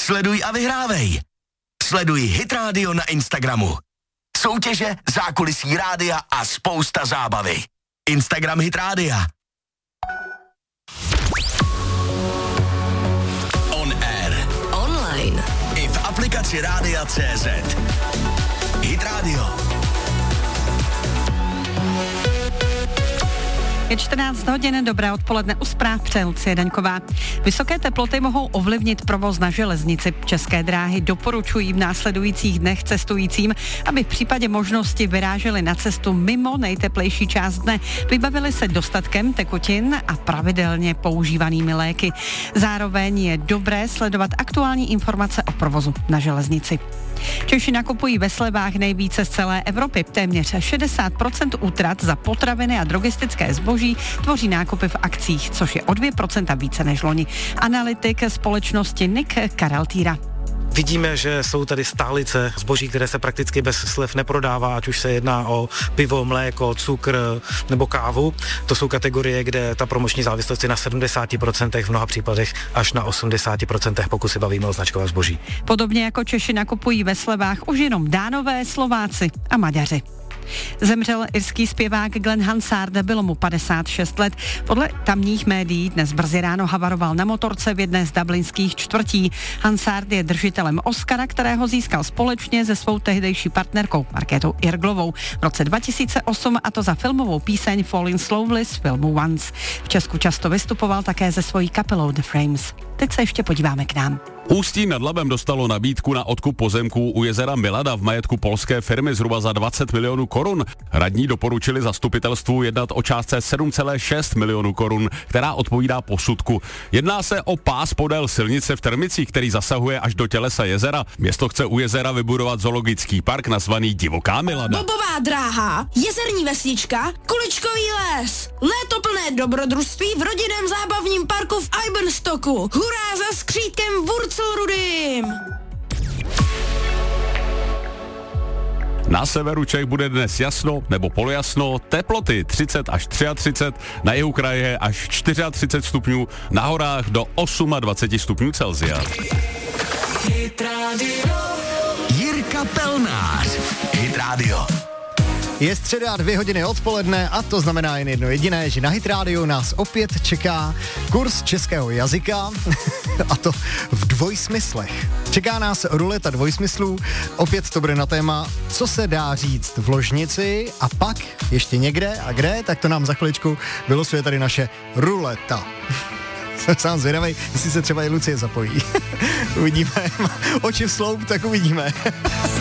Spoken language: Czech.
Sleduj a vyhrávej. Sleduj Hit Radio na Instagramu. Soutěže, zákulisí rádia a spousta zábavy. Instagram Hit Rádia. On air. Online. I v aplikaci Rádia.cz. Hit Radio. Je 14 hodin, dobré odpoledne, u zpráv přeje Lucie Daňková. Vysoké teploty mohou ovlivnit provoz na železnici. České dráhy doporučují v následujících dnech cestujícím, aby v případě možnosti vyráželi na cestu mimo nejteplejší část dne. Vybavili se dostatkem tekutin a pravidelně používanými léky. Zároveň je dobré sledovat aktuální informace o provozu na železnici. Češi nakupují ve slevách nejvíce z celé Evropy. Téměř 60% útrat za potraviny a drogistické zboží tvoří nákupy v akcích, což je o 2% více než loni. Analytik společnosti Nick Karel Týra. Vidíme, že jsou tady stálice zboží, které se prakticky bez slev neprodává, ať už se jedná o pivo, mléko, cukr nebo kávu. To jsou kategorie, kde ta promoční závislost je na 70%, v mnoha případech až na 80%, pokud se bavíme o značkovém zboží. Podobně jako Češi nakupují ve slevách už jenom Dánové, Slováci a Maďaři. Zemřel irský zpěvák Glenn Hansard, bylo mu 56 let. Podle tamních médií dnes brzy ráno havaroval na motorce v jedné z dublinských čtvrtí. Hansard je držitelem Oscara, kterého získal společně se svou tehdejší partnerkou Markétou Irglovou v roce 2008, a to za filmovou píseň Falling Slowly z filmu Once. V Česku často vystupoval také se svojí kapelou The Frames. Teď se ještě podíváme k nám. Ústí nad Labem dostalo nabídku na odkup pozemků u jezera Milada v majetku polské firmy zhruba za 20 milionů korun. Radní doporučili zastupitelstvu jednat o částce 7,6 milionů korun, která odpovídá posudku. Jedná se o pás podél silnice v Trmicích, který zasahuje až do tělesa jezera. Město chce u jezera vybudovat zoologický park nazvaný Divoká Milada. Bobová dráha, jezerní vesnička, kuličkový les, létoplné dobrodružství v rodinném zábavním parku v Eibenstocku. Hurá za skřítkem Wurzelrudym! Na severu Čech bude dnes jasno nebo polojasno, teploty 30 až 33, na jihu kraje až 34 stupňů, na horách do 28 stupňů Celsia. Jirka Pelnář. Hit Radio. Je středa, 2 hodiny odpoledne a to znamená jen jedno jediné, že na Hit Radio nás opět čeká kurz českého jazyka a to v dvojsmyslech. Čeká nás ruleta dvojsmyslů, opět to bude na téma, co se dá říct v ložnici a pak ještě někde a kde, tak to nám za chviličku vylosuje tady naše ruleta. Jsem sám zvědavej, jestli se třeba i Lucie zapojí. Uvidíme. Oči v sloup, tak uvidíme.